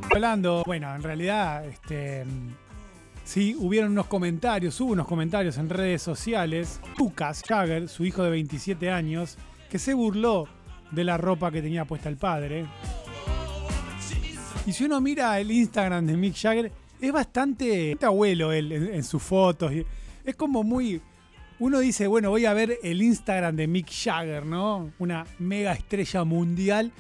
Hablando, bueno, en realidad, sí, hubo unos comentarios en redes sociales. Lucas Jagger, su hijo de 27 años, que se burló de la ropa que tenía puesta el padre. Y si uno mira el Instagram de Mick Jagger, es bastante abuelo él en sus fotos. Es como muy... Uno dice, bueno, voy a ver el Instagram de Mick Jagger, ¿no? Una mega estrella mundial.